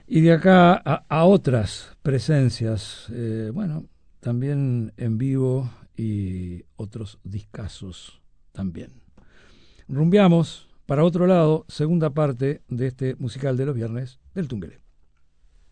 Y de acá a otras presencias, bueno, también en vivo y otros discazos también. Rumbeamos para otro lado, segunda parte de este musical de los viernes del Tungelé.